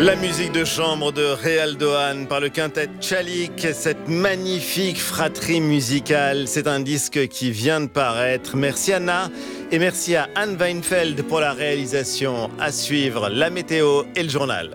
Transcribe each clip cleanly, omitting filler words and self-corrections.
La musique de chambre de Réal Doan par le quintet Tchalik, cette magnifique fratrie musicale. C'est un disque qui vient de paraître. Merci Anna et merci à Anne Weinfeld pour la réalisation. À suivre, la météo et le journal.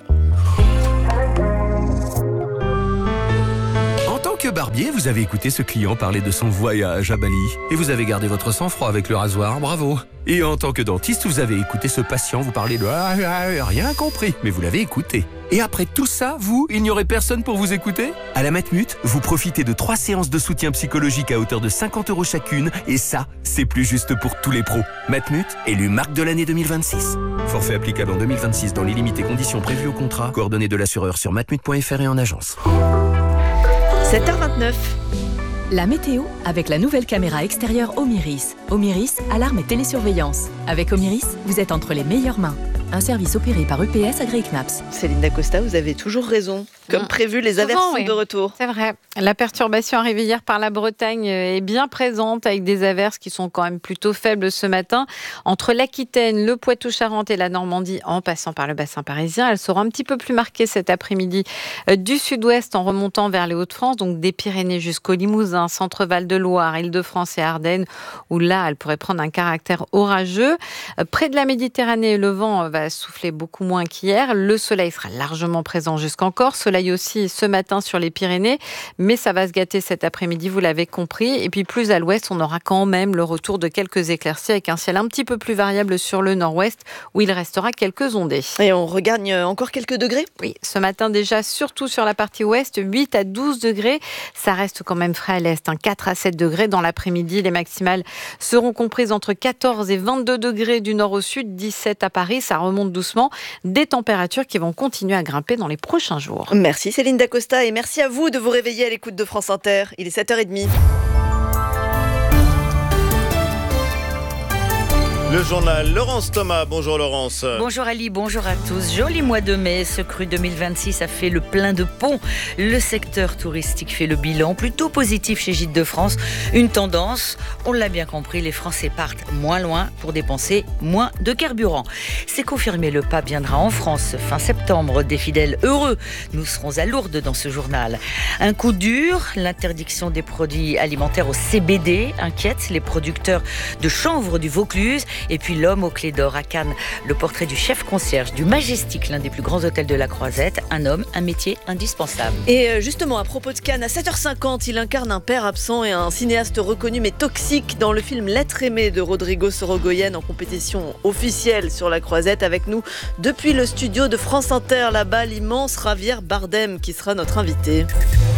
En tant que barbier, vous avez écouté ce client parler de son voyage à Bali. Et vous avez gardé votre sang-froid avec le rasoir, bravo. Et en tant que dentiste, vous avez écouté ce patient vous parler de rien compris, mais vous l'avez écouté. Et après tout ça, il n'y aurait personne pour vous écouter ? À la Matmut, vous profitez de 3 séances de soutien psychologique à hauteur de 50 € chacune. Et ça, c'est plus juste pour tous les pros. Matmut, élu marque de l'année 2026. Forfait applicable en 2026 dans les limites et conditions prévues au contrat. Coordonnées de l'assureur sur matmut.fr et en agence. 7h29. La météo avec la nouvelle caméra extérieure Omiris. Omiris, alarme et télésurveillance. Avec Omiris, vous êtes entre les meilleures mains. Un service opéré par EPS AgriKnaps. Céline Dacosta, vous avez toujours raison. Comme prévu, les averses sont de retour. C'est vrai. La perturbation arrivée hier par la Bretagne est bien présente avec des averses qui sont quand même plutôt faibles ce matin. Entre l'Aquitaine, le Poitou-Charentes et la Normandie, en passant par le bassin parisien, elles seront un petit peu plus marquées cet après-midi du sud-ouest en remontant vers les Hauts-de-France, donc des Pyrénées jusqu'au Limousin, Centre-Val de Loire, Île-de-France et Ardennes, où là, elles pourraient prendre un caractère orageux. Près de la Méditerranée, le vent va souffler beaucoup moins qu'hier. Le soleil sera largement présent jusqu'en Corse. Soleil aussi ce matin sur les Pyrénées, mais ça va se gâter cet après-midi, vous l'avez compris. Et puis plus à l'ouest, on aura quand même le retour de quelques éclaircies avec un ciel un petit peu plus variable sur le nord-ouest, où il restera quelques ondées. Et on regagne encore quelques degrés ? Oui, ce matin déjà, surtout sur la partie ouest, 8 à 12 degrés. Ça reste quand même frais à l'est, 4 à 7 degrés dans l'après-midi. Les maximales seront comprises entre 14 et 22 degrés du nord au sud, 17 à Paris. Ça remonte doucement. Des températures qui vont continuer à grimper dans les prochains jours. Merci Céline Dacosta et merci à vous de vous réveiller à l'écoute de France Inter. Il est 7h30. Le journal, Laurence Thomas. Bonjour Laurence. Bonjour Ali, bonjour à tous. Joli mois de mai, ce cru 2026 a fait le plein de ponts. Le secteur touristique fait le bilan plutôt positif chez Gîtes de France. Une tendance, on l'a bien compris, les Français partent moins loin pour dépenser moins de carburant. C'est confirmé, le pas viendra en France fin septembre. Des fidèles heureux, nous serons à Lourdes dans ce journal. Un coup dur, l'interdiction des produits alimentaires au CBD inquiète les producteurs de chanvre du Vaucluse. Et puis l'homme aux clés d'or à Cannes, le portrait du chef concierge du Majestic, l'un des plus grands hôtels de la Croisette. Un homme, un métier indispensable. Et justement, à propos de Cannes, à 7h50, il incarne un père absent et un cinéaste reconnu mais toxique dans le film L'être aimé de Rodrigo Sorogoyen, en compétition officielle sur la Croisette. Avec nous, depuis le studio de France Inter, là-bas, l'immense Javier Bardem qui sera notre invité.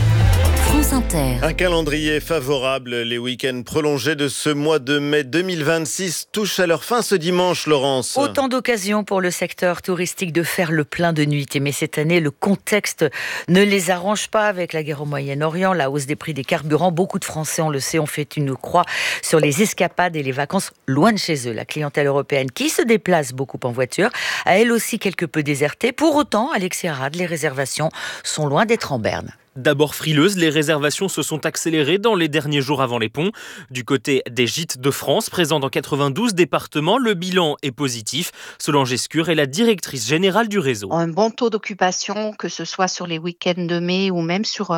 France Inter. Un calendrier favorable. Les week-ends prolongés de ce mois de mai 2026 touchent à leur fin ce dimanche, Laurence. Autant d'occasions pour le secteur touristique de faire le plein de nuitées. Mais cette année, le contexte ne les arrange pas avec la guerre au Moyen-Orient, la hausse des prix des carburants. Beaucoup de Français, on le sait, ont fait une croix sur les escapades et les vacances loin de chez eux. La clientèle européenne qui se déplace beaucoup en voiture a elle aussi quelque peu déserté. Pour autant, Alexis Arad, les réservations sont loin d'être en berne. D'abord frileuses, les réservations se sont accélérées dans les derniers jours avant les ponts. Du côté des Gîtes de France, présents dans 92 départements, le bilan est positif. Solange Escure est la directrice générale du réseau. Un bon taux d'occupation, que ce soit sur les week-ends de mai ou même sur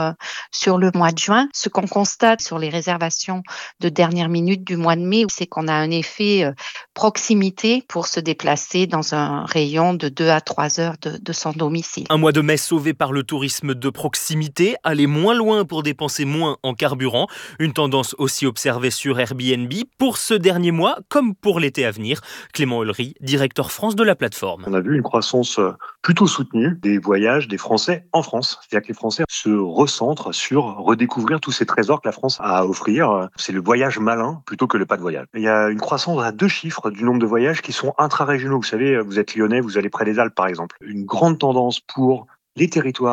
le mois de juin. Ce qu'on constate sur les réservations de dernière minute du mois de mai, c'est qu'on a un effet proximité pour se déplacer dans un rayon de 2 à 3 heures de son domicile. Un mois de mai sauvé par le tourisme de proximité. Aller moins loin pour dépenser moins en carburant. Une tendance aussi observée sur Airbnb pour ce dernier mois comme pour l'été à venir. Clément Heulery, directeur France de la plateforme. On a vu une croissance plutôt soutenue des voyages des Français en France. C'est-à-dire que les Français se recentrent sur redécouvrir tous ces trésors que la France a à offrir. C'est le voyage malin plutôt que le pas de voyage. Il y a une croissance à 2 chiffres du nombre de voyages qui sont intra-régionaux. Vous savez, vous êtes lyonnais, vous allez près des Alpes par exemple. Une grande tendance pour les territoires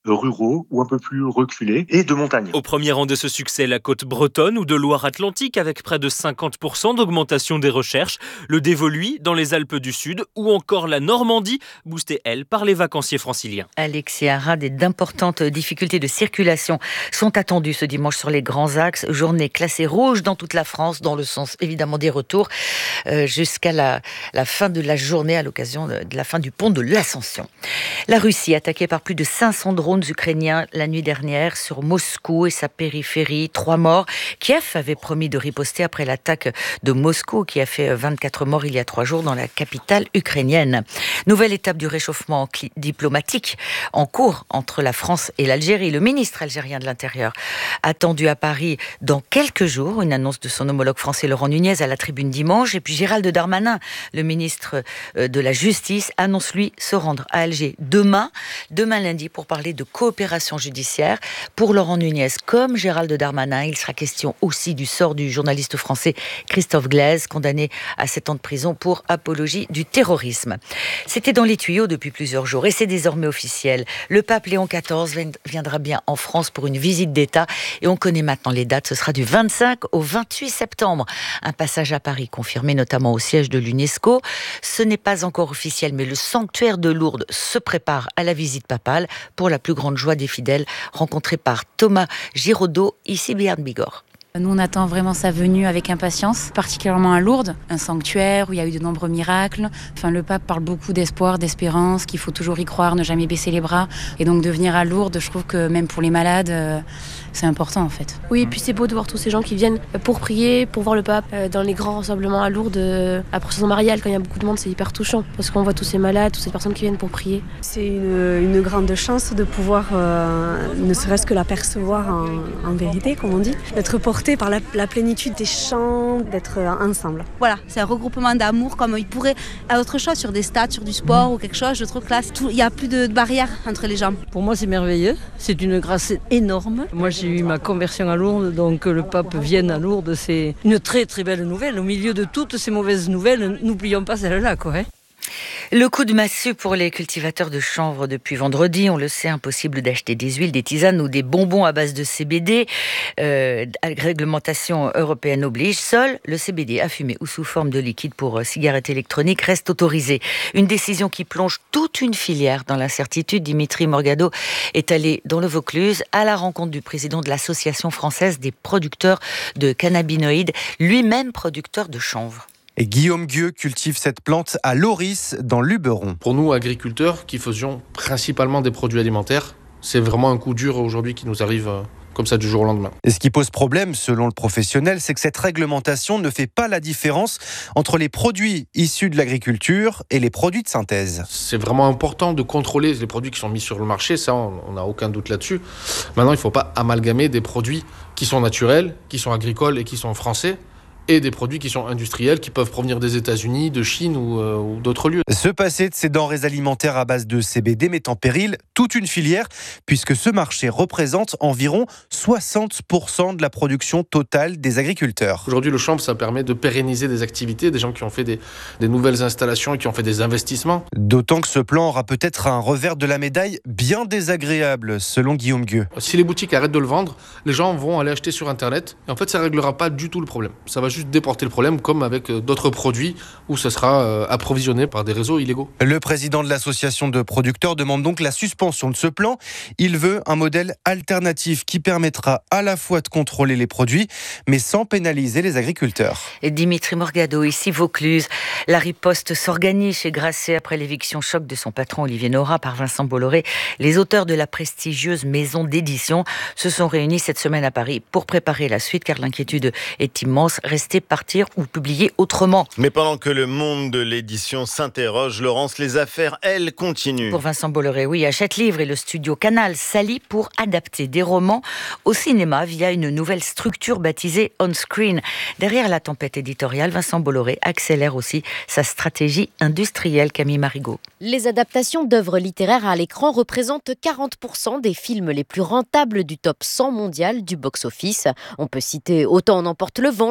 ruraux ou un peu plus reculés et de montagne. Au premier rang de ce succès, la côte bretonne ou de Loire-Atlantique avec près de 50% d'augmentation des recherches, le Dévoluy dans les Alpes du Sud ou encore la Normandie, boostée elle par les vacanciers franciliens. Alexis Arad, et d'importantes difficultés de circulation sont attendues ce dimanche sur les grands axes. Journée classée rouge dans toute la France, dans le sens évidemment des retours, jusqu'à la fin de la journée à l'occasion de la fin du pont de l'Ascension. La Russie, attaquée par plus de 500 drones ukrainiens la nuit dernière sur Moscou et sa périphérie. 3 morts. Kiev avait promis de riposter après l'attaque de Moscou qui a fait 24 morts il y a 3 jours dans la capitale ukrainienne. Nouvelle étape du réchauffement diplomatique en cours entre la France et l'Algérie. Le ministre algérien de l'Intérieur attendu à Paris dans quelques jours. Une annonce de son homologue français Laurent Nunez à la Tribune dimanche. Et puis Gérald Darmanin, le ministre de la Justice, annonce lui se rendre à Alger demain lundi pour parler de coopération judiciaire. Pour Laurent Nunez, comme Gérald Darmanin, il sera question aussi du sort du journaliste français Christophe Glaise, condamné à 7 ans de prison pour apologie du terrorisme. C'était dans les tuyaux depuis plusieurs jours et c'est désormais officiel. Le pape Léon XIV viendra bien en France pour une visite d'État et on connaît maintenant les dates. Ce sera du 25 au 28 septembre. Un passage à Paris confirmé notamment au siège de l'UNESCO. Ce n'est pas encore officiel, mais le sanctuaire de Lourdes se prépare à la visite papale pour la plus grande joie des fidèles, rencontrés par Thomas Giraudot, ici Béarn Bigorre. Nous, on attend vraiment sa venue avec impatience, particulièrement à Lourdes, un sanctuaire où il y a eu de nombreux miracles. Enfin, le pape parle beaucoup d'espoir, d'espérance, qu'il faut toujours y croire, ne jamais baisser les bras. Et donc de venir à Lourdes, je trouve que même pour les malades, c'est important en fait. Oui, et puis c'est beau de voir tous ces gens qui viennent pour prier, pour voir le pape dans les grands rassemblements à Lourdes, à procession mariale, quand il y a beaucoup de monde, c'est hyper touchant parce qu'on voit tous ces malades, toutes ces personnes qui viennent pour prier. C'est une grande chance de pouvoir, ne serait-ce que l'apercevoir en vérité, comme on dit, d'être porté par la plénitude des chants, d'être ensemble. Voilà, c'est un regroupement d'amour comme il pourrait à autre chose, sur des stades, sur du sport ou quelque chose. Je trouve que là, il n'y a plus de barrière entre les gens. Pour moi, c'est merveilleux. C'est une grâce énorme. Moi, j'ai eu ma conversion à Lourdes, donc que le pape vienne à Lourdes, c'est une très très belle nouvelle. Au milieu de toutes ces mauvaises nouvelles, n'oublions pas celle-là, quoi. Le coup de massue pour les cultivateurs de chanvre depuis vendredi. On le sait, impossible d'acheter des huiles, des tisanes ou des bonbons à base de CBD. Réglementation européenne oblige. Seul le CBD affumé ou sous forme de liquide pour cigarettes électroniques reste autorisé. Une décision qui plonge toute une filière dans l'incertitude. Dimitri Morgado est allé dans le Vaucluse à la rencontre du président de l'Association française des producteurs de cannabinoïdes, lui-même producteur de chanvre. Et Guillaume Gueux cultive cette plante à Loris, dans Luberon. Pour nous, agriculteurs qui faisions principalement des produits alimentaires, c'est vraiment un coup dur aujourd'hui qui nous arrive comme ça du jour au lendemain. Et ce qui pose problème, selon le professionnel, c'est que cette réglementation ne fait pas la différence entre les produits issus de l'agriculture et les produits de synthèse. C'est vraiment important de contrôler les produits qui sont mis sur le marché, ça on n'a aucun doute là-dessus. Maintenant, il ne faut pas amalgamer des produits qui sont naturels, qui sont agricoles et qui sont français, et des produits qui sont industriels, qui peuvent provenir des États-Unis, de Chine ou d'autres lieux. Se passer de ces denrées alimentaires à base de CBD met en péril toute une filière, puisque ce marché représente environ 60% de la production totale des agriculteurs. Aujourd'hui, le chanvre, ça permet de pérenniser des activités, des gens qui ont fait des nouvelles installations et qui ont fait des investissements. D'autant que ce plan aura peut-être un revers de la médaille bien désagréable, selon Guillaume Gueux. Si les boutiques arrêtent de le vendre, les gens vont aller acheter sur Internet, et en fait, ça ne réglera pas du tout le problème. Ça va juste déporter le problème, comme avec d'autres produits où ça sera approvisionné par des réseaux illégaux. Le président de l'association de producteurs demande donc la suspension de ce plan. Il veut un modèle alternatif qui permettra à la fois de contrôler les produits, mais sans pénaliser les agriculteurs. Et Dimitri Morgado, ici Vaucluse. La riposte s'organise chez Grasset après l'éviction choc de son patron Olivier Nora par Vincent Bolloré. Les auteurs de la prestigieuse maison d'édition se sont réunis cette semaine à Paris pour préparer la suite, car l'inquiétude est immense. Rester, partir ou publier autrement. Mais pendant que le monde de l'édition s'interroge, Laurence, les affaires, elles, continuent. Pour Vincent Bolloré, oui, Hachette Livre et le studio Canal s'allient pour adapter des romans au cinéma via une nouvelle structure baptisée On Screen. Derrière la tempête éditoriale, Vincent Bolloré accélère aussi sa stratégie industrielle. Camille Marigot. Les adaptations d'œuvres littéraires à l'écran représentent 40% des films les plus rentables du top 100 mondial du box-office. On peut citer Autant en emporte le vent, Le Seigneur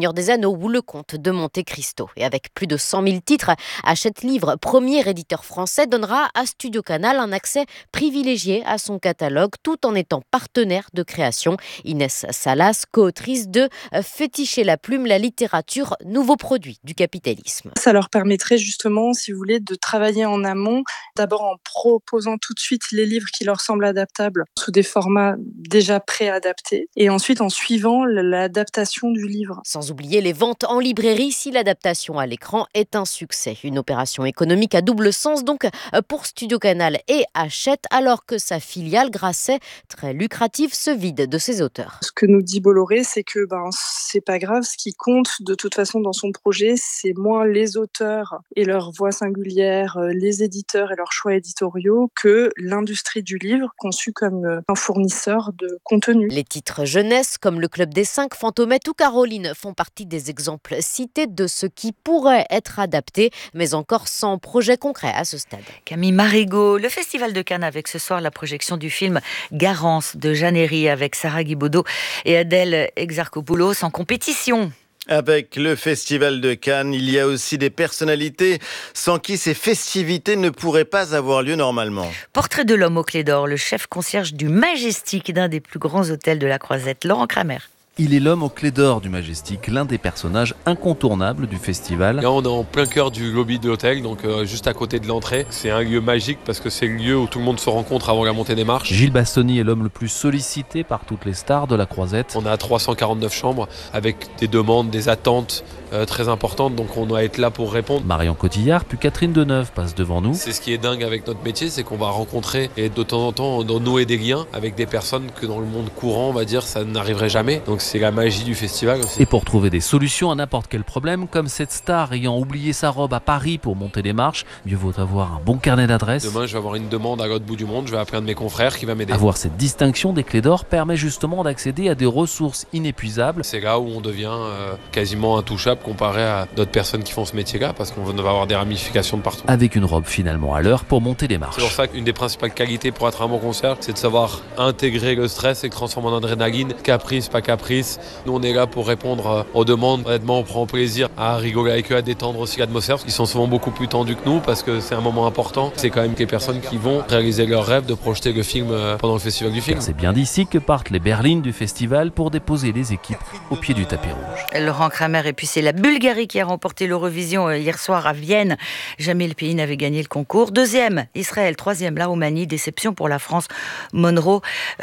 Seigneur des Anneaux ou Le Comte de Monte Cristo. Et avec plus de 100 000 titres, Hachette Livre, premier éditeur français, donnera à Studio Canal un accès privilégié à son catalogue tout en étant partenaire de création. Inès Salas, co-autrice de Féticher la plume, la littérature, nouveau produit du capitalisme. Ça leur permettrait justement, si vous voulez, de travailler en amont, d'abord en proposant tout de suite les livres qui leur semblent adaptables sous des formats déjà préadaptés et ensuite en suivant l'adaptation du livre. Sans oublier les ventes en librairie si l'adaptation à l'écran est un succès. Une opération économique à double sens donc pour Studio Canal et Hachette, alors que sa filiale Grasset, très lucrative, se vide de ses auteurs. Ce que nous dit Bolloré, c'est que c'est pas grave, ce qui compte de toute façon dans son projet, c'est moins les auteurs et leur voix singulière, les éditeurs et leurs choix éditoriaux, que l'industrie du livre conçue comme un fournisseur de contenu. Les titres jeunesse comme Le Club des 5, Fantomette ou Caroline font partie des exemples cités de ce qui pourrait être adapté, mais encore sans projet concret à ce stade. Camille Marigot, le Festival de Cannes avec ce soir la projection du film Garance de Jeanne Herry avec Sarah Guibaudot et Adèle Exarchopoulos en compétition. Avec le Festival de Cannes, il y a aussi des personnalités sans qui ces festivités ne pourraient pas avoir lieu normalement. Portrait de l'homme aux clés d'or, le chef concierge du Majestic, d'un des plus grands hôtels de la Croisette, Laurent Kramer. Il est l'homme aux clés d'or du Majestic, l'un des personnages incontournables du festival. Là, on est en plein cœur du lobby de l'hôtel, donc juste à côté de l'entrée. C'est un lieu magique parce que c'est le lieu où tout le monde se rencontre avant la montée des marches. Gilles Bassoni est l'homme le plus sollicité par toutes les stars de la Croisette. On a 349 chambres avec des demandes, des attentes très importantes, donc on doit être là pour répondre. Marion Cotillard, puis Catherine Deneuve passe devant nous. C'est ce qui est dingue avec notre métier, c'est qu'on va rencontrer et de temps en temps nouer des liens avec des personnes que dans le monde courant, on va dire, ça n'arriverait jamais. Donc c'est la magie du festival aussi. Et pour trouver des solutions à n'importe quel problème, comme cette star ayant oublié sa robe à Paris pour monter les marches, mieux vaut avoir un bon carnet d'adresses. Demain, je vais avoir une demande à l'autre bout du monde, je vais appeler un de mes confrères qui va m'aider. Avoir cette distinction des clés d'or permet justement d'accéder à des ressources inépuisables. C'est là où on devient quasiment intouchable comparé à d'autres personnes qui font ce métier-là, parce qu'on va avoir des ramifications de partout. Avec une robe finalement à l'heure pour monter les marches. C'est pour ça qu'une des principales qualités pour être un bon concierge, c'est de savoir intégrer le stress et le transformer en adrénaline, caprice, pas caprice. Nous, on est là pour répondre aux demandes. Honnêtement, on prend plaisir à rigoler avec eux, à détendre aussi l'atmosphère, parce qu'ils sont souvent beaucoup plus tendus que nous, parce que c'est un moment important. C'est quand même des personnes qui vont réaliser leur rêve de projeter le film pendant le festival du film. Car c'est bien d'ici que partent les berlines du festival pour déposer les équipes au pied du tapis rouge. Laurent Kramer, et puis c'est la Bulgarie qui a remporté l'Eurovision hier soir à Vienne. Jamais le pays n'avait gagné le concours. Deuxième, Israël. Troisième, la Roumanie. Déception pour la France. Monroe,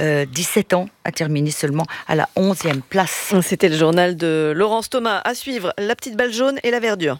17 ans, a terminé seulement à la 11e place. C'était le journal de Laurence Thomas. À suivre, la petite balle jaune et la verdure.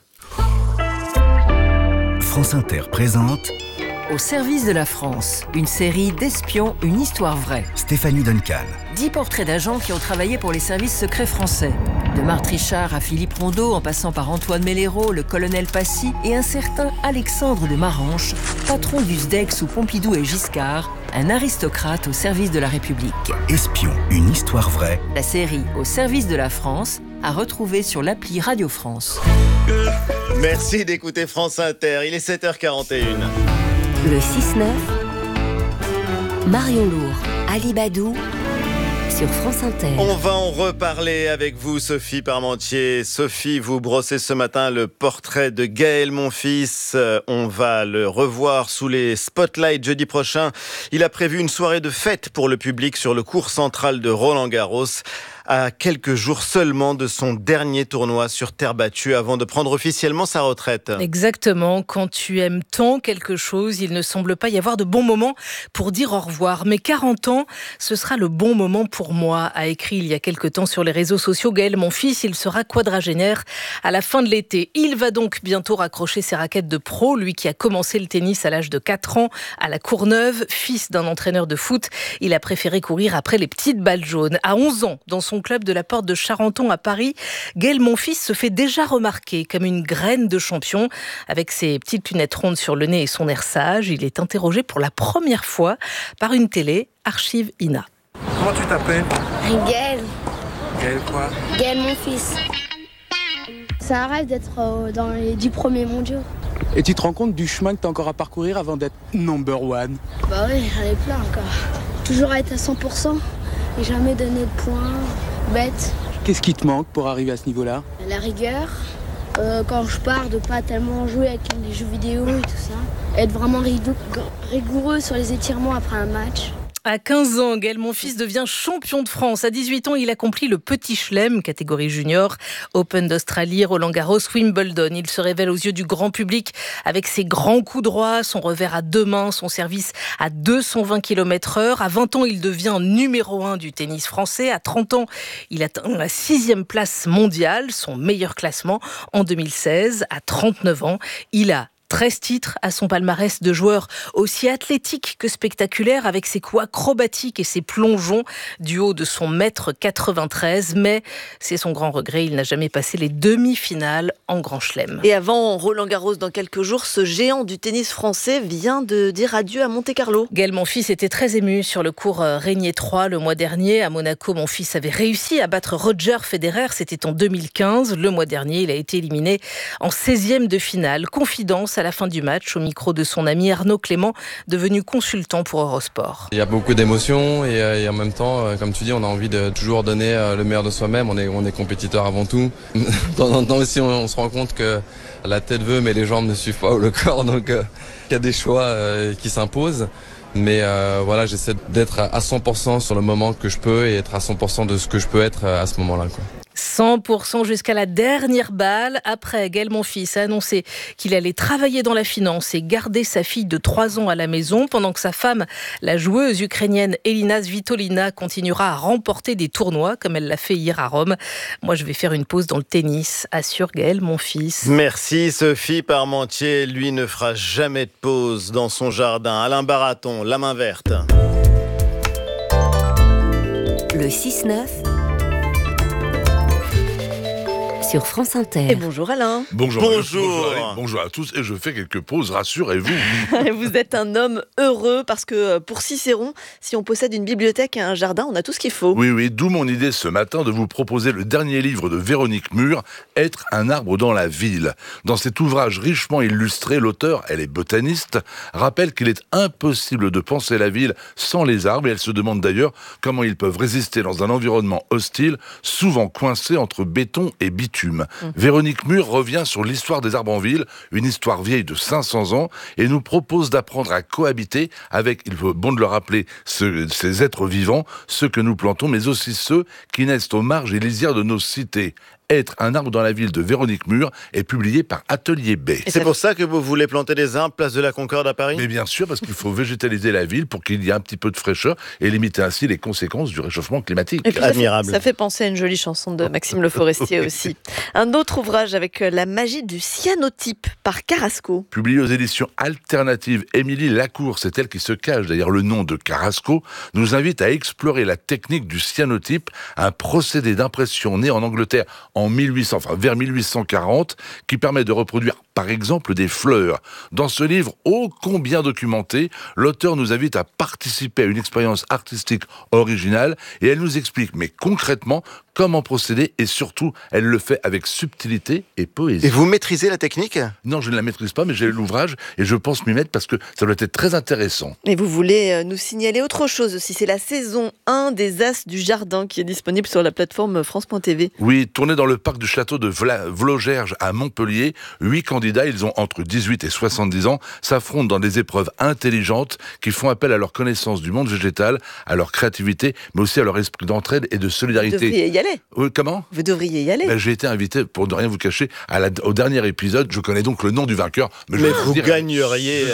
France Inter présente Au service de la France, une série d'espions, une histoire vraie. Stéphanie Duncan. 10 portraits d'agents qui ont travaillé pour les services secrets français. De Marthe Richard à Philippe Rondeau, en passant par Antoine Mellero, le colonel Passy et un certain Alexandre de Maranche, patron du SDEC sous Pompidou et Giscard, un aristocrate au service de la République. Espion, une histoire vraie. La série Au service de la France, à retrouver sur l'appli Radio France. Merci d'écouter France Inter, il est 7h41. Le 6-9, Marion Lourd, Ali Badou, sur France Inter. On va en reparler avec vous, Sophie Parmentier. Sophie, vous brossez ce matin le portrait de Gaël Monfils. On va le revoir sous les spotlights jeudi prochain. Il a prévu une soirée de fête pour le public sur le court central de Roland-Garros, à quelques jours seulement de son dernier tournoi sur terre battue avant de prendre officiellement sa retraite. Exactement, quand tu aimes tant quelque chose, il ne semble pas y avoir de bon moment pour dire au revoir. Mais 40 ans, ce sera le bon moment pour moi, a écrit il y a quelque temps sur les réseaux sociaux Gaël Monfils. Il sera quadragénaire à la fin de l'été. Il va donc bientôt raccrocher ses raquettes de pro, lui qui a commencé le tennis à l'âge de 4 ans à la Courneuve. Fils d'un entraîneur de foot, il a préféré courir après les petites balles jaunes. À 11 ans, dans son club de la Porte de Charenton à Paris, Gaël Monfils se fait déjà remarquer comme une graine de champion. Avec ses petites lunettes rondes sur le nez et son air sage, il est interrogé pour la première fois par une télé, Archive INA. Comment tu t'appelles ? Gaël. Gaël quoi ? Gaël Monfils. C'est un rêve d'être dans les 10 premiers mondiaux. Et tu te rends compte du chemin que tu as encore à parcourir avant d'être number one ? Bah oui, j'en ai plein encore. Toujours être à 100% et jamais donner de points, bête. Qu'est-ce qui te manque pour arriver à ce niveau-là ? La rigueur, quand je pars, de pas tellement jouer avec les jeux vidéo et tout ça. Être vraiment rigoureux sur les étirements après un match. À 15 ans, Gaël Monfils devient champion de France. À 18 ans, il accomplit le petit chelem, catégorie junior, Open d'Australie, Roland-Garros, Wimbledon. Il se révèle aux yeux du grand public avec ses grands coups droits, son revers à 2 mains, son service à 220 km/h. À 20 ans, il devient numéro 1 du tennis français. À 30 ans, il atteint la 6e place mondiale, son meilleur classement en 2016. À 39 ans, il a 13 titres à son palmarès de joueur aussi athlétique que spectaculaire, avec ses coups acrobatiques et ses plongeons du haut de son 1m93. Mais c'est son grand regret, il n'a jamais passé les demi-finales en Grand Chelem. Et avant Roland-Garros dans quelques jours, ce géant du tennis français vient de dire adieu à Monte-Carlo. Gaël Monfils était très ému sur le court Régnier 3 le mois dernier. À Monaco, Monfils avait réussi à battre Roger Federer, c'était en 2015. Le mois dernier, il a été éliminé en 16e de finale. Confidence à la fin du match au micro de son ami Arnaud Clément, devenu consultant pour Eurosport. Il y a beaucoup d'émotions et en même temps, comme tu dis, on a envie de toujours donner le meilleur de soi-même. On est compétiteur avant tout. De temps en temps aussi, on se rend compte que la tête veut, mais les jambes ne suivent pas, ou le corps. Donc, il y a des choix qui s'imposent. Mais voilà, j'essaie d'être à 100% sur le moment que je peux et être à 100% de ce que je peux être à ce moment-là, quoi. 100% jusqu'à la dernière balle. Après, Gaël Monfils a annoncé qu'il allait travailler dans la finance et garder sa fille de 3 ans à la maison, pendant que sa femme, la joueuse ukrainienne Elina Svitolina, continuera à remporter des tournois, comme elle l'a fait hier à Rome. Moi, je vais faire une pause dans le tennis, assure Gaël Monfils. Merci Sophie Parmentier. Lui ne fera jamais de pause dans son jardin. Alain Baraton, la main verte. Le 6-9 sur France Inter. Et bonjour Alain. Bonjour. Bonjour. Bonjour à tous. Et je fais quelques pauses, rassurez-vous. Vous êtes un homme heureux parce que pour Cicéron, si on possède une bibliothèque et un jardin, on a tout ce qu'il faut. Oui, d'où mon idée ce matin de vous proposer le dernier livre de Véronique Mur, Être un arbre dans la ville. Dans cet ouvrage richement illustré, l'auteur, elle est botaniste, rappelle qu'il est impossible de penser la ville sans les arbres, et elle se demande d'ailleurs comment ils peuvent résister dans un environnement hostile, souvent coincé entre béton et bitume. Véronique Mur revient sur l'histoire des arbres en ville, une histoire vieille de 500 ans, et nous propose d'apprendre à cohabiter avec, il faut bon de le rappeler, ces êtres vivants, ceux que nous plantons, mais aussi ceux qui naissent aux marges et lisières de nos cités. Être un arbre dans la ville de Véronique Mur est publié par Atelier B. Et c'est pour ça que vous voulez planter des arbres place de la Concorde à Paris ? Mais bien sûr, parce qu'il faut végétaliser la ville pour qu'il y ait un petit peu de fraîcheur et limiter ainsi les conséquences du réchauffement climatique. Et puis admirable. Ça fait penser à une jolie chanson de Maxime Le Forestier aussi. Un autre ouvrage avec la magie du cyanotype par Carrasco. Publié aux éditions alternatives, Émilie Lacour, c'est elle qui se cache derrière le nom de Carrasco, nous invite à explorer la technique du cyanotype, un procédé d'impression né en Angleterre vers 1840, qui permet de reproduire par exemple des fleurs. Dans ce livre ô combien documenté, l'auteur nous invite à participer à une expérience artistique originale et elle nous explique, mais concrètement, comment procéder et surtout, elle le fait avec subtilité et poésie. Et vous maîtrisez la technique ? Non, je ne la maîtrise pas, mais j'ai l'ouvrage et je pense m'y mettre parce que ça doit être très intéressant. Et vous voulez nous signaler autre chose aussi, c'est la saison 1 des As du Jardin qui est disponible sur la plateforme France.tv. Oui, tournée dans le parc du château de Vlogerges à Montpellier. 8 candidats, ils ont entre 18 et 70 ans, s'affrontent dans des épreuves intelligentes qui font appel à leur connaissance du monde végétal, à leur créativité, mais aussi à leur esprit d'entraide et de solidarité. Vous devriez y aller. Oui, comment ? Vous devriez y aller. J'ai été invité, pour ne rien vous cacher, au dernier épisode. Je connais donc le nom du vainqueur. Mais vous gagneriez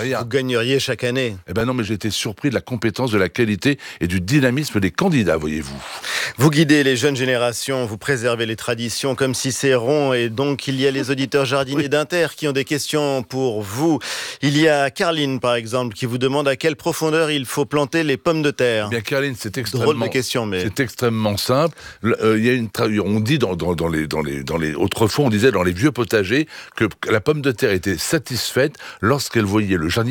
chaque année. Eh ben non, mais j'ai été surpris de la compétence, de la qualité et du dynamisme des candidats, voyez-vous. Vous guidez les jeunes générations, vous préservez les traditions comme Cicéron, et donc il y a les auditeurs jardiniers d'Inter qui ont des questions pour vous. Il y a Carline, par exemple, qui vous demande à quelle profondeur il faut planter les pommes de terre. Eh bien, Carline, c'est extrêmement... Drôle de question, mais... C'est extrêmement simple. Il y a on dit autrefois, on disait dans les vieux potagers que la pomme de terre était satisfaite lorsqu'elle voyait le jardinier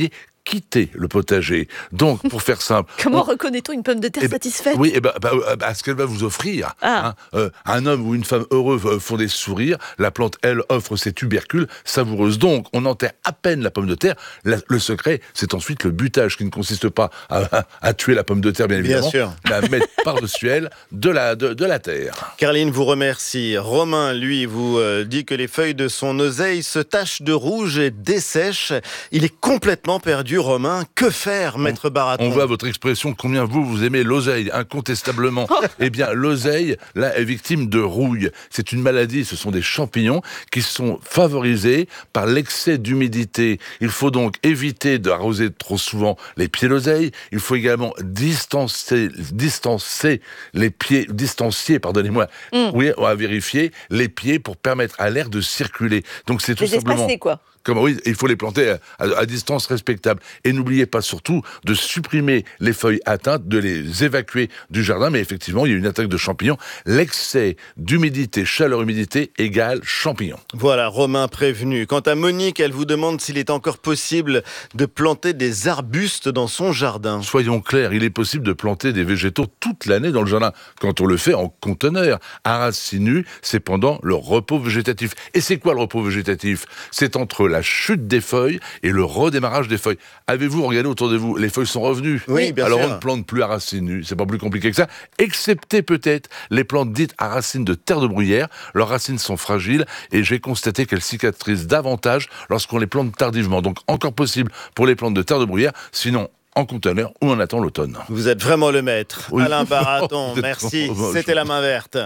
quitter le potager. Donc, pour faire simple... Comment reconnaît-on une pomme de terre satisfaite? Oui, ce qu'elle va vous offrir. Un homme ou une femme heureux font des sourires, la plante, elle, offre ses tubercules savoureuses. Donc, on enterre à peine la pomme de terre. Le secret, c'est ensuite le butage, qui ne consiste pas à tuer la pomme de terre, bien évidemment, mais à mettre par-dessus elle de la terre. Caroline vous remercie. Romain, lui, vous dit que les feuilles de son oseille se tachent de rouge et dessèchent. Il est complètement perdu, Romain. Que faire, maître Baraton? On voit votre expression, combien vous aimez l'oseille, incontestablement. Eh bien, l'oseille, là, est victime de rouille. C'est une maladie, ce sont des champignons qui sont favorisés par l'excès d'humidité. Il faut donc éviter d'arroser trop souvent les pieds d'oseille. Il faut également distancier les pieds, oui, on va vérifier les pieds pour permettre à l'air de circuler. Donc c'est tout simplement... Espacés, quoi. Oui, il faut les planter à distance respectable. Et n'oubliez pas surtout de supprimer les feuilles atteintes, de les évacuer du jardin. Mais effectivement, il y a une attaque de champignons. L'excès d'humidité, chaleur-humidité égale champignons. Voilà, Romain prévenu. Quant à Monique, elle vous demande s'il est encore possible de planter des arbustes dans son jardin. Soyons clairs, il est possible de planter des végétaux toute l'année dans le jardin, quand on le fait en conteneur. À racines nues, c'est pendant le repos végétatif. Et c'est quoi le repos végétatif? C'est entre la chute des feuilles et le redémarrage des feuilles. Avez-vous regardé autour de vous? Les feuilles sont revenues. Oui, bien Alors sûr. on ne plante plus à racines nues. C'est pas plus compliqué que ça. Excepté peut-être les plantes dites à racines de terre de bruyère. Leurs racines sont fragiles et j'ai constaté qu'elles cicatrisent davantage lorsqu'on les plante tardivement. Donc encore possible pour les plantes de terre de bruyère. Sinon, en conteneur ou on attend l'automne. Vous êtes vraiment le maître. Oui. Alain Baraton, merci. C'était la main verte.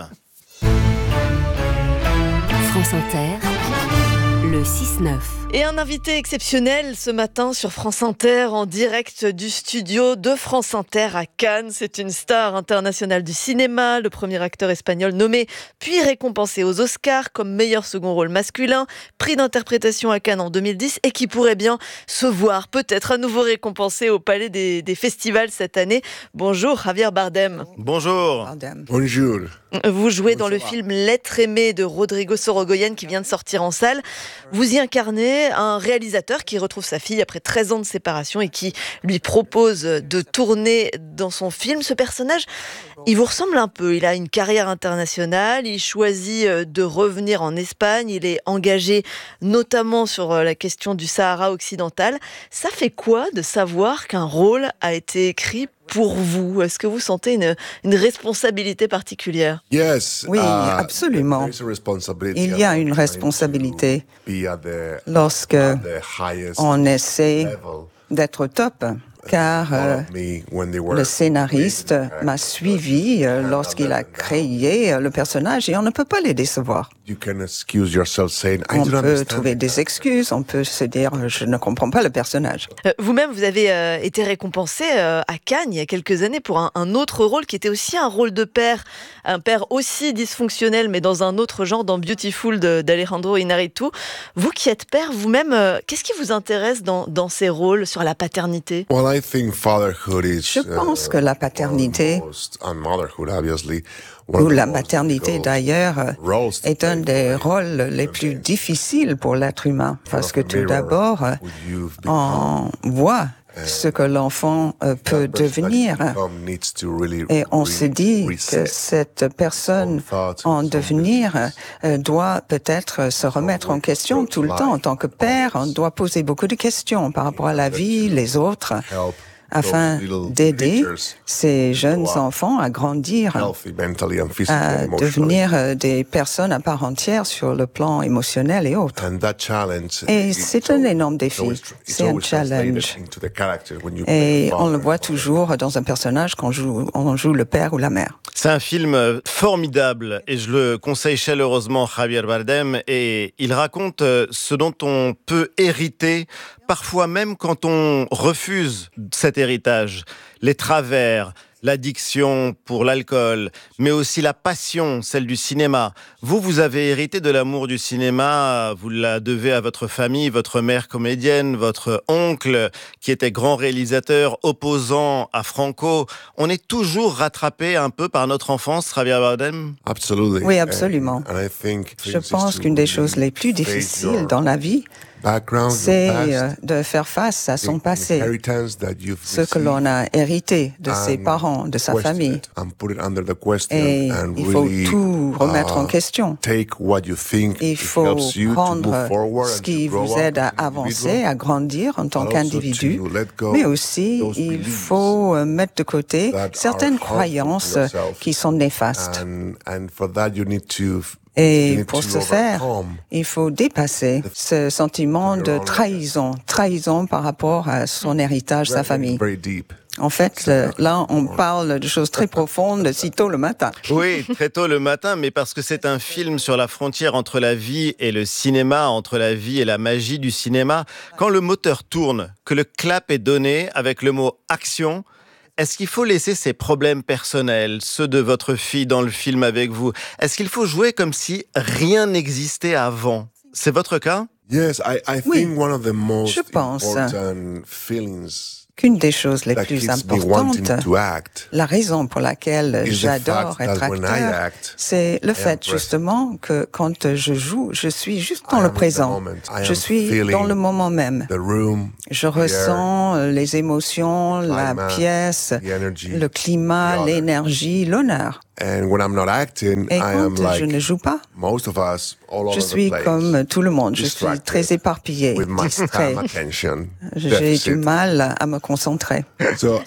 France Inter, le 6-9. Et un invité exceptionnel ce matin sur France Inter, en direct du studio de France Inter à Cannes. C'est une star internationale du cinéma, le premier acteur espagnol nommé puis récompensé aux Oscars comme meilleur second rôle masculin, prix d'interprétation à Cannes en 2010 et qui pourrait bien se voir peut-être à nouveau récompensé au Palais des Festivals cette année. Bonjour Javier Bardem. Bonjour. Bonjour. Vous jouez dans le film L'être aimé de Rodrigo Sorogoyen qui vient de sortir en salle. Vous y incarnez un réalisateur qui retrouve sa fille après 13 ans de séparation et qui lui propose de tourner dans son film. Ce personnage, il vous ressemble un peu. Il a une carrière internationale, il choisit de revenir en Espagne, il est engagé notamment sur la question du Sahara occidental. Ça fait quoi de savoir qu'un rôle a été écrit pour vous? Est-ce que vous sentez une responsabilité particulière? Oui, absolument. Il y a une responsabilité lorsque on essaie d'être top. Car le scénariste m'a suivi lorsqu'il a créé le personnage et on ne peut pas les décevoir. On peut trouver des excuses, on peut se dire « je ne comprends pas le personnage ». Vous-même, vous avez été récompensé à Cannes il y a quelques années pour un autre rôle qui était aussi un rôle de père, un père aussi dysfonctionnel mais dans un autre genre, dans Beautiful d'Alejandro Iñárritu. Vous qui êtes père vous-même, qu'est-ce qui vous intéresse dans ces rôles sur la paternité? Je pense que la paternité, ou la maternité d'ailleurs, est un des rôles les plus difficiles pour l'être humain. Parce que tout d'abord, on voit ce que l'enfant peut devenir. Et on se dit que cette personne en devenir doit peut-être se remettre en question tout le temps. En tant que père, on doit poser beaucoup de questions par rapport à la vie, les autres, afin d'aider ces jeunes enfants à grandir, à devenir des personnes à part entière sur le plan émotionnel et autres. Et c'est un énorme défi, c'est un challenge. Et on le voit toujours dans un personnage quand on joue le père ou la mère. C'est un film formidable et je le conseille chaleureusement, Javier Bardem, et il raconte ce dont on peut hériter, parfois même quand on refuse cet héritage, les travers, l'addiction pour l'alcool, mais aussi la passion, celle du cinéma. Vous avez hérité de l'amour du cinéma, vous la devez à votre famille, votre mère comédienne, votre oncle qui était grand réalisateur, opposant à Franco. On est toujours rattrapé un peu par notre enfance, Javier Bardem? Oui, absolument. Je pense qu'une des choses les plus difficiles dans la vie, c'est de faire face à son passé, ce que l'on a hérité de ses parents, de sa famille. Et il faut tout remettre en question. Il faut prendre ce qui vous aide à avancer, à grandir en tant qu'individu, mais aussi il faut mettre de côté certaines croyances qui sont néfastes. Et pour ce faire, il faut dépasser ce sentiment de trahison par rapport à son héritage, sa famille. En fait, là, on parle de choses très profondes si tôt le matin. Oui, très tôt le matin, mais parce que c'est un film sur la frontière entre la vie et le cinéma, entre la vie et la magie du cinéma. Quand le moteur tourne, que le clap est donné avec le mot « action », est-ce qu'il faut laisser ses problèmes personnels, ceux de votre fille dans le film avec vous? Est-ce qu'il faut jouer comme si rien n'existait avant? C'est votre cas? Oui, je pense qu'une des choses les plus importantes, la raison pour laquelle j'adore être acteur, c'est le fait justement que quand je joue, je suis juste dans le présent. Je suis dans le moment même. Je ressens les émotions, la pièce, le climat, l'énergie, l'honneur. Et quand je ne joue pas, je suis comme tout le monde. Je suis très éparpillé, distrait. J'ai du mal à me concentrer. Donc,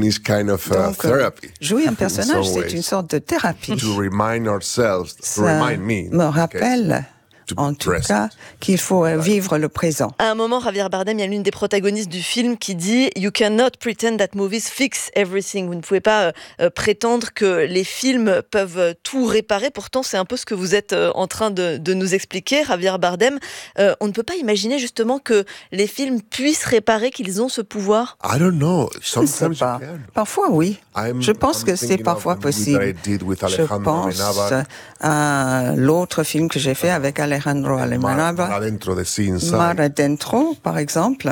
jouer un personnage, c'est une sorte de thérapie. Ça me rappelle, en tout cas, qu'il faut vivre le présent. À un moment, Javier Bardem, il y a l'une des protagonistes du film qui dit « You cannot pretend that movies fix everything ». Vous ne pouvez pas prétendre que les films peuvent tout réparer. Pourtant, c'est un peu ce que vous êtes en train de nous expliquer, Javier Bardem. On ne peut pas imaginer justement que les films puissent réparer, qu'ils ont ce pouvoir. Je ne sais pas. Parfois, oui. Je pense que c'est parfois possible. Je pense à l'autre film que j'ai fait avec Alejandro Amenábar, Mar Adentro, par exemple.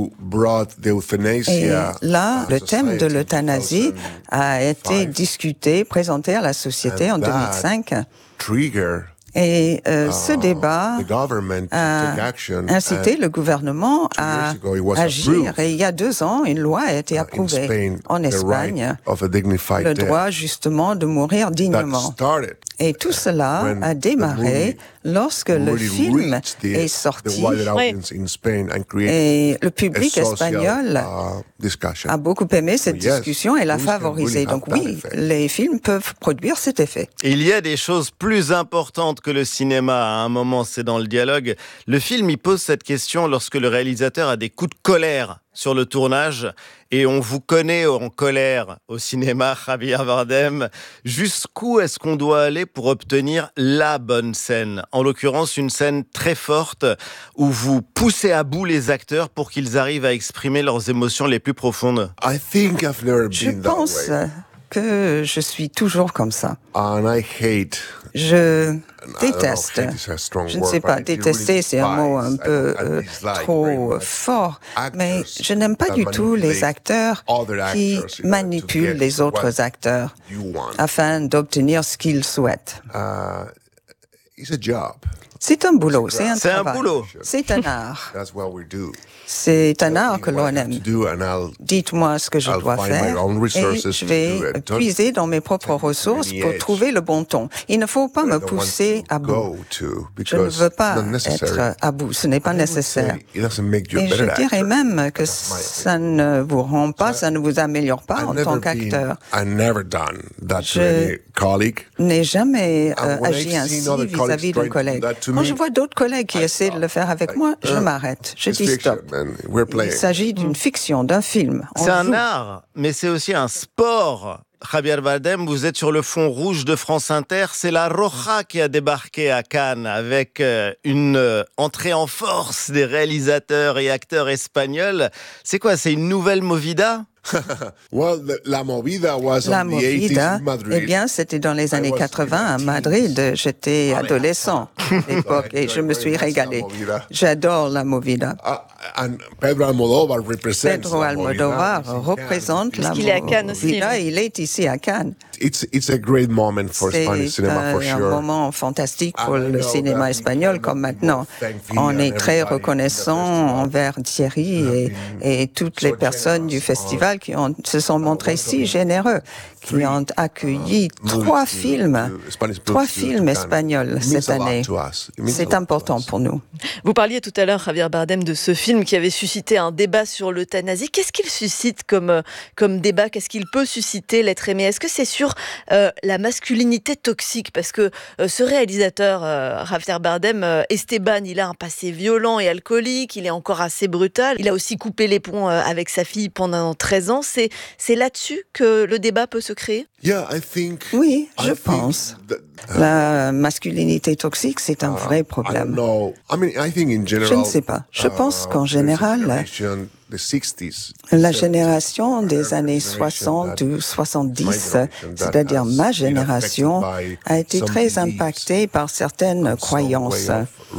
Et là, le thème de l'euthanasie a été discuté, présenté à la société en 2005. Et ce débat a incité le gouvernement à agir. Et il y a 2 ans, une loi a été approuvée en Espagne, le droit justement de mourir dignement. Et tout cela a démarré lorsque le film est sorti. Et le public espagnol a beaucoup aimé cette discussion et l'a favorisée. Donc oui, les films peuvent produire cet effet. Il y a des choses plus importantes que le cinéma. À un moment, c'est dans le dialogue. Le film, il pose cette question lorsque le réalisateur a des coups de colère sur le tournage, et on vous connaît en colère au cinéma, Javier Bardem. Jusqu'où est-ce qu'on doit aller pour obtenir la bonne scène? En l'occurrence, une scène très forte où vous poussez à bout les acteurs pour qu'ils arrivent à exprimer leurs émotions les plus profondes. Je pense que je suis toujours comme ça. Je déteste. Je ne sais pas, détester, c'est un mot un peu trop fort, mais je n'aime pas du tout les acteurs qui manipulent les autres acteurs afin d'obtenir ce qu'ils souhaitent. C'est un boulot, c'est un travail. C'est un art. C'est un art que l'on aime. Dites-moi ce que je dois faire et je vais puiser dans mes propres ressources pour trouver le bon ton. Il ne faut pas me pousser à bout. Je ne veux pas être à bout, ce n'est pas nécessaire. Et je dirais même que ça ne vous rend pas, ça ne vous améliore pas en tant qu'acteur. Je n'ai jamais agi ainsi vis-à-vis d'un collègue. Quand je vois d'autres collègues qui essaient de le faire avec moi, je m'arrête. Je dis stop. Il s'agit d'une fiction, d'un film. C'est un art, mais c'est aussi un sport. Javier Bardem, vous êtes sur le fond rouge de France Inter. C'est la Roja qui a débarqué à Cannes avec une entrée en force des réalisateurs et acteurs espagnols. C'est quoi, c'est une nouvelle movida? La movida, eh bien, c'était dans les années 80 à Madrid. J'étais adolescent à l'époque et je me suis régalé. J'adore la movida. Pedro Almodóvar représente la movida. Il est à Cannes aussi. Il est ici à Cannes. it's a great moment for Spanish cinema, for sure. C'est un moment fantastique pour le cinéma espagnol, comme maintenant. On est très reconnaissant envers Thierry et toutes les personnes du festival qui se sont montrés si généreux, qui ont accueilli trois films espagnols cette année. C'est important pour nous. Vous parliez tout à l'heure, Javier Bardem, de ce film qui avait suscité un débat sur l'euthanasie. Qu'est-ce qu'il suscite comme débat? Qu'est-ce qu'il peut susciter, L'être aimé? Est-ce que c'est sur la masculinité toxique? Parce que ce réalisateur, Javier Bardem, Esteban, il a un passé violent et alcoolique, il est encore assez brutal. Il a aussi coupé les ponts avec sa fille pendant 13 ans. C'est là-dessus que le débat peut se créer? Oui, je pense. La masculinité toxique, c'est un vrai problème. Je ne sais pas. Je pense qu'en général, la génération des années 60 ou 70, c'est-à-dire ma génération, a été très impactée par certaines croyances,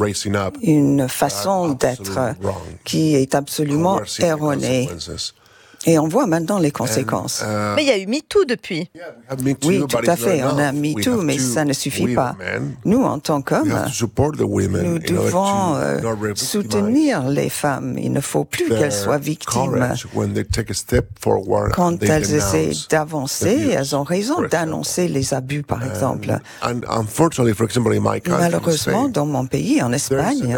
une façon d'être qui est absolument erronée. Et on voit maintenant les conséquences. Mais il y a eu MeToo depuis. Oui, tout à fait. On a MeToo, mais ça ne suffit pas. Nous, en tant qu'hommes, nous devons soutenir les femmes. Il ne faut plus qu'elles soient victimes. Quand elles essaient d'avancer, elles ont raison d'annoncer les abus, par exemple. Malheureusement, dans mon pays, en Espagne,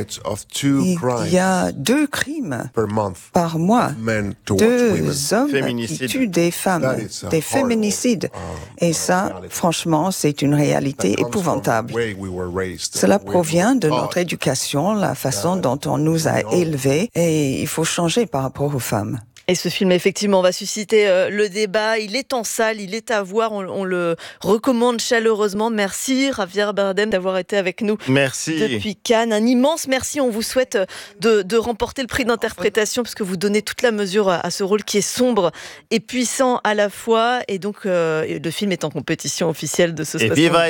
il y a 2 crimes par mois. 2 hommes qui tuent des femmes, des féminicides. Et ça, franchement, c'est une réalité épouvantable. Cela provient de notre éducation, la façon dont on nous a élevés, et il faut changer par rapport aux femmes. Et ce film, effectivement, va susciter le débat. Il est en salle, il est à voir. On le recommande chaleureusement. Merci, Javier Bardem, d'avoir été avec nous. Merci. Depuis Cannes. Un immense merci. On vous souhaite de remporter le prix d'interprétation parce que vous donnez toute la mesure à ce rôle qui est sombre et puissant à la fois. Et donc, le film est en compétition officielle de ce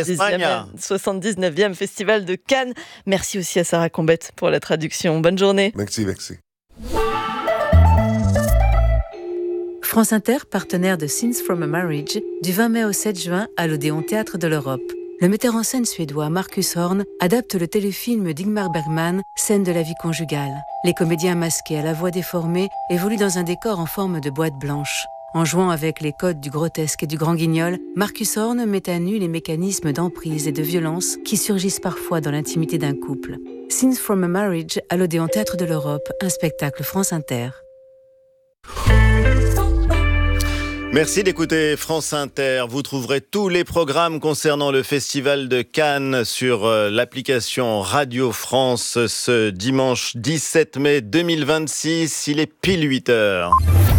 79e Festival de Cannes. Merci aussi à Sarah Combette pour la traduction. Bonne journée. Merci. France Inter, partenaire de Scenes from a Marriage, du 20 mai au 7 juin à l'Odéon Théâtre de l'Europe. Le metteur en scène suédois Marcus Horn adapte le téléfilm d'Ingmar Bergman, Scène de la vie conjugale. Les comédiens masqués à la voix déformée évoluent dans un décor en forme de boîte blanche. En jouant avec les codes du grotesque et du grand guignol, Marcus Horn met à nu les mécanismes d'emprise et de violence qui surgissent parfois dans l'intimité d'un couple. Scenes from a Marriage à l'Odéon Théâtre de l'Europe, un spectacle France Inter. Merci d'écouter France Inter. Vous trouverez tous les programmes concernant le Festival de Cannes sur l'application Radio France ce dimanche 17 mai 2026. Il est pile 8h.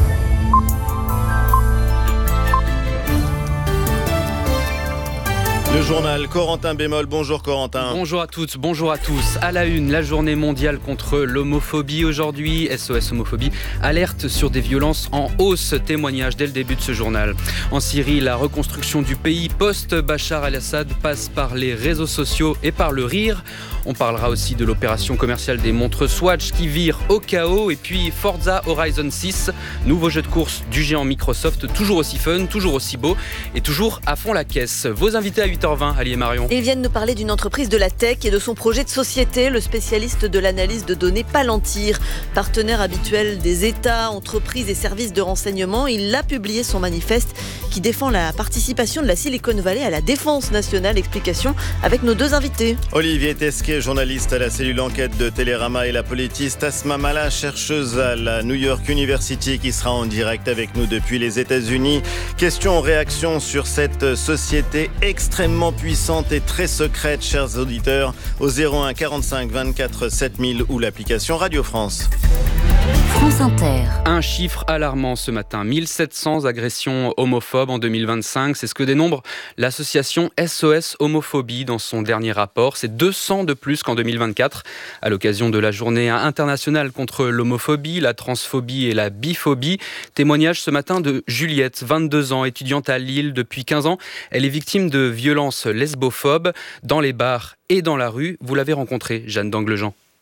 Le journal Corentin Bémol. Bonjour Corentin. Bonjour à toutes, bonjour à tous. À la une, la journée mondiale contre l'homophobie aujourd'hui. SOS Homophobie alerte sur des violences en hausse. Témoignage dès le début de ce journal. En Syrie, la reconstruction du pays post-Bachar al-Assad passe par les réseaux sociaux et par le rire. On parlera aussi de l'opération commerciale des montres Swatch qui vire au chaos. Et puis Forza Horizon 6, nouveau jeu de course du géant Microsoft, toujours aussi fun, toujours aussi beau et toujours à fond la caisse. Vos invités à 8h20, Ali et Marion. Ils viennent nous parler d'une entreprise de la tech et de son projet de société, le spécialiste de l'analyse de données Palantir. Partenaire habituel des États, entreprises et services de renseignement, il a publié son manifeste qui défend la participation de la Silicon Valley à la défense nationale. Explication avec nos 2 invités. Olivier Tesquet, journaliste à la cellule enquête de Télérama, et la politiste Asma Mala, chercheuse à la New York University, qui sera en direct avec nous depuis les États-Unis. Question, réaction sur cette société extrêmement puissante et très secrète, chers auditeurs, au 01 45 24 7000 ou l'application Radio France. France Inter. Un chiffre alarmant ce matin, 1700 agressions homophobes en 2025. C'est ce que dénombre l'association SOS Homophobie dans son dernier rapport. C'est 200 de plus qu'en 2024. À l'occasion de la journée internationale contre l'homophobie, la transphobie et la biphobie. Témoignage ce matin de Juliette, 22 ans, étudiante à Lille depuis 15 ans. Elle est victime de violences lesbophobes dans les bars et dans la rue. Vous l'avez rencontrée, Jeanne d'Anglejean.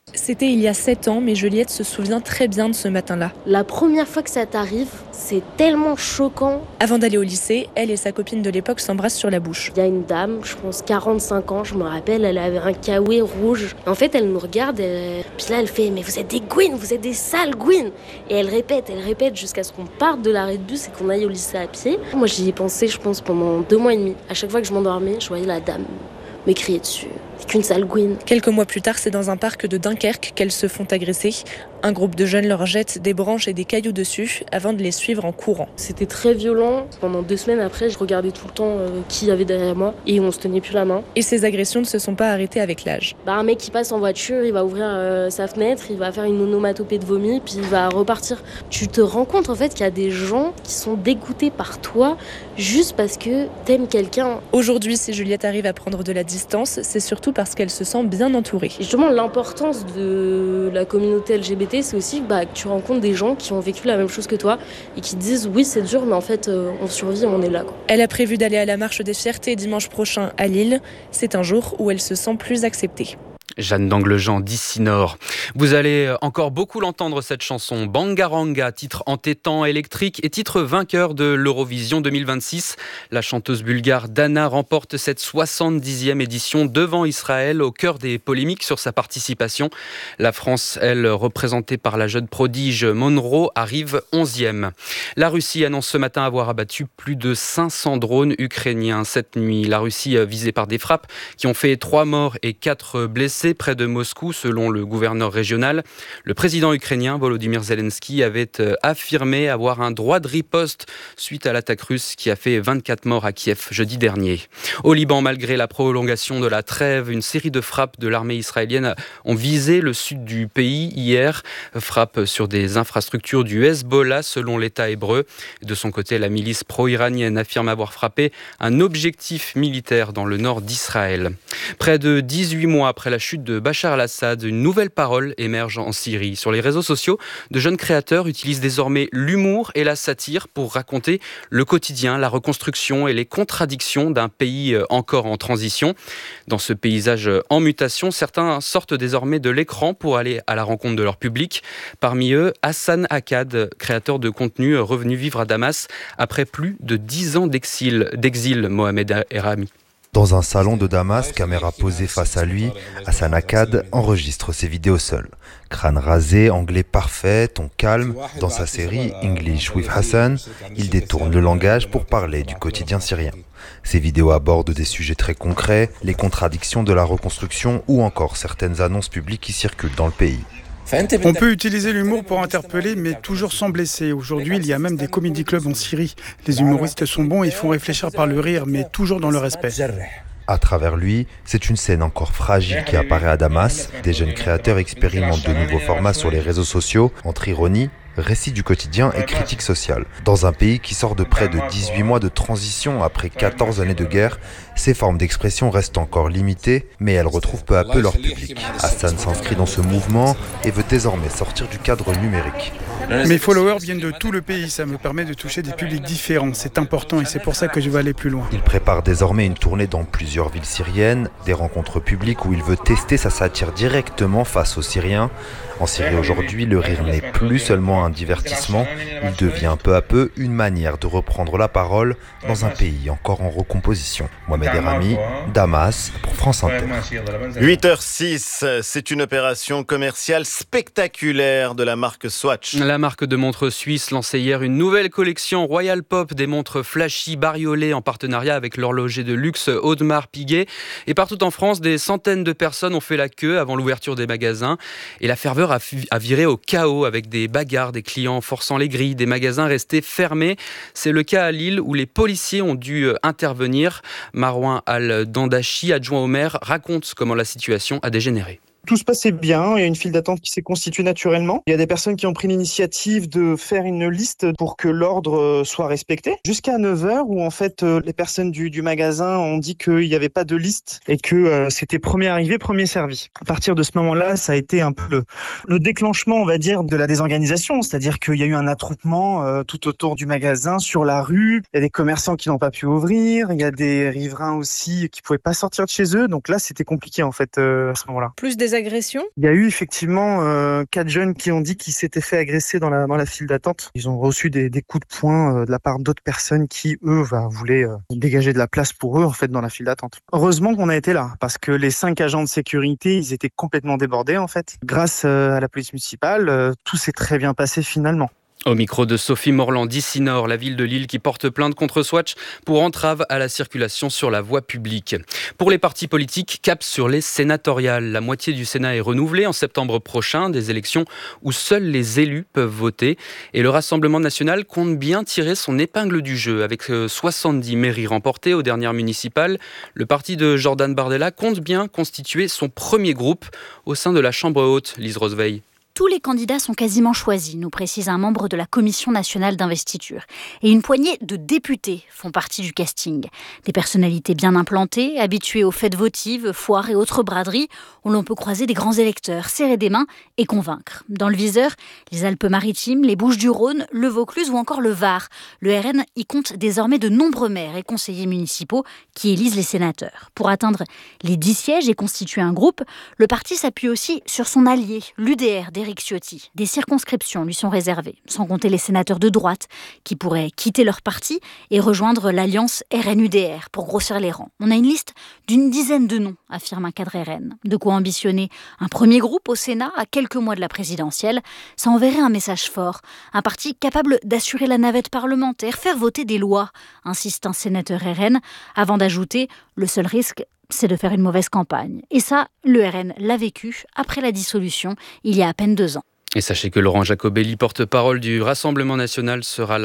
C'était il y a 7 ans, mais Juliette se souvient très bien de ce matin-là. La première fois que ça t'arrive, c'est tellement choquant. Avant d'aller au lycée, elle et sa copine de l'époque s'embrassent sur la bouche. Il y a une dame, je pense 45 ans, je me rappelle, elle avait un kawaii rouge. En fait, elle nous regarde, puis là, elle fait « Mais vous êtes des gouines, vous êtes des sales gouines !» Et elle répète jusqu'à ce qu'on parte de l'arrêt de bus et qu'on aille au lycée à pied. Moi, j'y ai pensé, je pense, pendant 2 mois et demi. À chaque fois que je m'endormais, je voyais la dame me crier dessus. C'est qu'une sale gouine. Quelques mois plus tard, c'est dans un parc de Dunkerque qu'elles se font agresser. Un groupe de jeunes leur jette des branches et des cailloux dessus avant de les suivre en courant. C'était très violent. Pendant 2 semaines après, je regardais tout le temps qui y avait derrière moi et on se tenait plus la main. Et ces agressions ne se sont pas arrêtées avec l'âge. Un mec qui passe en voiture, il va ouvrir sa fenêtre, il va faire une onomatopée de vomi, puis il va repartir. Tu te rends compte en fait qu'il y a des gens qui sont dégoûtés par toi juste parce que t'aimes quelqu'un. Aujourd'hui, si Juliette arrive à prendre de la distance, c'est surtout parce qu'elle se sent bien entourée. Et justement, l'importance de la communauté LGBT, c'est aussi que tu rencontres des gens qui ont vécu la même chose que toi et qui te disent oui, c'est dur, mais en fait, on survit, on est là, quoi. Elle a prévu d'aller à la Marche des Fiertés dimanche prochain à Lille. C'est un jour où elle se sent plus acceptée. Jeanne d'Anglejean d'ici Nord. Vous allez encore beaucoup l'entendre, cette chanson. Bangaranga, titre entêtant, électrique et titre vainqueur de l'Eurovision 2026. La chanteuse bulgare Dana remporte cette 70e édition devant Israël, au cœur des polémiques sur sa participation. La France, elle, représentée par la jeune prodige Monroe, arrive 11e. La Russie annonce ce matin avoir abattu plus de 500 drones ukrainiens cette nuit. La Russie visée par des frappes qui ont fait 3 morts et 4 blessés près de Moscou, selon le gouverneur régional. Le président ukrainien Volodymyr Zelensky avait affirmé avoir un droit de riposte suite à l'attaque russe qui a fait 24 morts à Kiev jeudi dernier. Au Liban, malgré la prolongation de la trêve, une série de frappes de l'armée israélienne ont visé le sud du pays hier. Frappes sur des infrastructures du Hezbollah, selon l'État hébreu. De son côté, la milice pro-iranienne affirme avoir frappé un objectif militaire dans le nord d'Israël. Près de 18 mois après la chute de Bachar al-Assad, une nouvelle parole émerge en Syrie. Sur les réseaux sociaux, de jeunes créateurs utilisent désormais l'humour et la satire pour raconter le quotidien, la reconstruction et les contradictions d'un pays encore en transition. Dans ce paysage en mutation, certains sortent désormais de l'écran pour aller à la rencontre de leur public. Parmi eux, Hassan Akkad, créateur de contenu revenu vivre à Damas après plus de 10 ans d'exil, Mohamed Erami. Dans un salon de Damas, caméra posée face à lui, Hassan Akkad enregistre ses vidéos seul. Crâne rasé, anglais parfait, ton calme. Dans sa série English with Hassan, il détourne le langage pour parler du quotidien syrien. Ses vidéos abordent des sujets très concrets, les contradictions de la reconstruction ou encore certaines annonces publiques qui circulent dans le pays. On peut utiliser l'humour pour interpeller, mais toujours sans blesser. Aujourd'hui, il y a même des comédie clubs en Syrie. Les humoristes sont bons et font réfléchir par le rire, mais toujours dans le respect. À travers lui, c'est une scène encore fragile qui apparaît à Damas. Des jeunes créateurs expérimentent de nouveaux formats sur les réseaux sociaux, entre ironie, récit du quotidien et critique sociale. Dans un pays qui sort de près de 18 mois de transition après 14 années de guerre, ces formes d'expression restent encore limitées, mais elles retrouvent peu à peu leur public. Hassan s'inscrit dans ce mouvement et veut désormais sortir du cadre numérique. Mes followers viennent de tout le pays, ça me permet de toucher des publics différents. C'est important et c'est pour ça que je veux aller plus loin. Il prépare désormais une tournée dans plusieurs villes syriennes, des rencontres publiques où il veut tester sa satire directement face aux Syriens. En Syrie aujourd'hui, le rire n'est plus seulement un divertissement, il devient peu à peu une manière de reprendre la parole dans un pays encore en recomposition. Mohamed Erami, Damas, pour France Inter. 8h06, c'est une opération commerciale spectaculaire de la marque Swatch. La marque de montres suisse lançait hier une nouvelle collection Royal Pop, des montres flashy bariolées en partenariat avec l'horloger de luxe Audemars Piguet. Et partout en France, des centaines de personnes ont fait la queue avant l'ouverture des magasins. Et la ferveur a viré au chaos avec des bagarres, des clients forçant les grilles, des magasins restés fermés. C'est le cas à Lille où les policiers ont dû intervenir. Marouane Al-Dandachi, adjoint au maire, raconte comment la situation a dégénéré. Tout se passait bien, il y a une file d'attente qui s'est constituée naturellement. Il y a des personnes qui ont pris l'initiative de faire une liste pour que l'ordre soit respecté. Jusqu'à 9h où en fait les personnes du magasin ont dit qu'il n'y avait pas de liste et que c'était premier arrivé, premier servi. À partir de ce moment-là, ça a été un peu le déclenchement, on va dire, de la désorganisation. C'est-à-dire qu'il y a eu un attroupement tout autour du magasin, sur la rue. Il y a des commerçants qui n'ont pas pu ouvrir. Il y a des riverains aussi qui ne pouvaient pas sortir de chez eux. Donc là, c'était compliqué en fait à ce moment-là. Plus des des agressions ? Il y a eu effectivement 4 jeunes qui ont dit qu'ils s'étaient fait agresser dans la file d'attente. Ils ont reçu des coups de poing de la part d'autres personnes qui, eux, voulaient dégager de la place pour eux en fait dans la file d'attente. Heureusement qu'on a été là, parce que les 5 agents de sécurité, ils étaient complètement débordés en fait. Grâce à la police municipale, tout s'est très bien passé finalement. Au micro de Sophie Morland d'Ici Nord, la ville de Lille qui porte plainte contre Swatch pour entrave à la circulation sur la voie publique. Pour les partis politiques, cap sur les sénatoriales. La moitié du Sénat est renouvelée en septembre prochain, des élections où seuls les élus peuvent voter. Et le Rassemblement national compte bien tirer son épingle du jeu. Avec 70 mairies remportées aux dernières municipales, le parti de Jordan Bardella compte bien constituer son premier groupe au sein de la Chambre haute. Lise Roseveil. Tous les candidats sont quasiment choisis, nous précise un membre de la Commission nationale d'investiture. Et une poignée de députés font partie du casting. Des personnalités bien implantées, habituées aux fêtes votives, foires et autres braderies, où l'on peut croiser des grands électeurs, serrer des mains et convaincre. Dans le viseur, les Alpes-Maritimes, les Bouches-du-Rhône, le Vaucluse ou encore le Var. Le RN y compte désormais de nombreux maires et conseillers municipaux qui élisent les sénateurs. Pour atteindre les 10 sièges et constituer un groupe, le parti s'appuie aussi sur son allié, l'UDR, d'Éric Ciotti. Des circonscriptions lui sont réservées, sans compter les sénateurs de droite qui pourraient quitter leur parti et rejoindre l'alliance RN-UDR pour grossir les rangs. On a une liste d'une dizaine de noms, affirme un cadre RN. De quoi ambitionner un premier groupe au Sénat à quelques mois de la présidentielle. Ça enverrait un message fort. Un parti capable d'assurer la navette parlementaire, faire voter des lois, insiste un sénateur RN, avant d'ajouter le seul risque, c'est de faire une mauvaise campagne. Et ça, le RN l'a vécu après la dissolution, il y a à peine 2 ans. Et sachez que Laurent Jacobelli, porte-parole du Rassemblement national, sera là